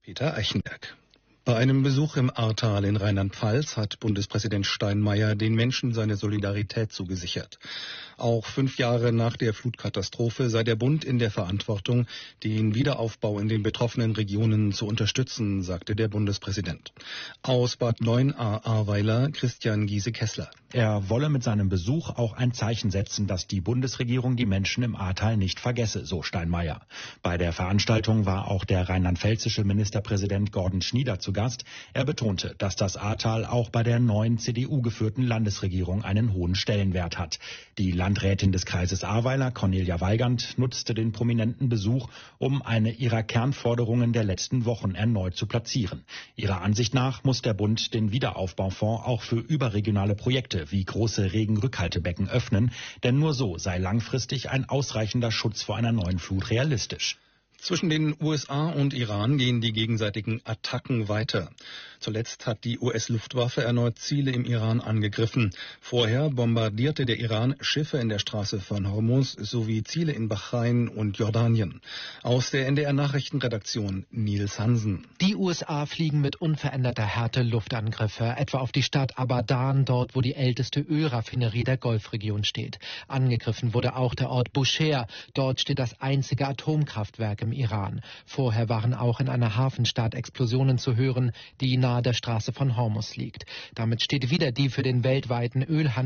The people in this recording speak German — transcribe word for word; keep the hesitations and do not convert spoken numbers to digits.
Peter Eichenberg. Bei einem Besuch im Ahrtal in Rheinland-Pfalz hat Bundespräsident Steinmeier den Menschen seine Solidarität zugesichert. Auch fünf Jahre nach der Flutkatastrophe sei der Bund in der Verantwortung, den Wiederaufbau in den betroffenen Regionen zu unterstützen, sagte der Bundespräsident. Aus Bad Neuenahr-Ahrweiler Christian Giese-Kessler. Er wolle mit seinem Besuch auch ein Zeichen setzen, dass die Bundesregierung die Menschen im Ahrtal nicht vergesse, so Steinmeier. Bei der Veranstaltung war auch der rheinland-pfälzische Ministerpräsident Gordon Schnieder zu Gast. Er betonte, dass das Ahrtal auch bei der neuen C D U geführten Landesregierung einen hohen Stellenwert hat. Die Landrätin des Kreises Ahrweiler, Cornelia Weigand, nutzte den prominenten Besuch, um eine ihrer Kernforderungen der letzten Wochen erneut zu platzieren. Ihrer Ansicht nach muss der Bund den Wiederaufbaufonds auch für überregionale Projekte wie große Regenrückhaltebecken öffnen, denn nur so sei langfristig ein ausreichender Schutz vor einer neuen Flut realistisch. Zwischen den U S A und Iran gehen die gegenseitigen Attacken weiter. Zuletzt hat die U S-Luftwaffe erneut Ziele im Iran angegriffen. Vorher bombardierte der Iran Schiffe in der Straße von Hormuz sowie Ziele in Bahrain und Jordanien. Aus der N D R-Nachrichtenredaktion Nils Hansen. Die U S A fliegen mit unveränderter Härte Luftangriffe, etwa auf die Stadt Abadan, dort wo die älteste Ölraffinerie der Golfregion steht. Angegriffen wurde auch der Ort Bushehr. Dort steht das einzige Atomkraftwerk im Iran. Vorher waren auch in einer Hafenstadt Explosionen zu hören, die nahe der Straße von Hormuz liegt. Damit steht wieder die für den weltweiten Ölhandel